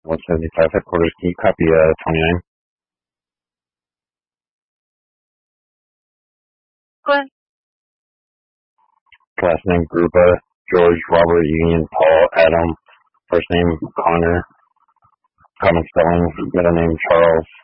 175 headquarters. Can you copy 29? Go ahead. Last name Gruba, George, Robert, Union, Paul, Adam. First name Connor. Common spelling. Middle name Charles.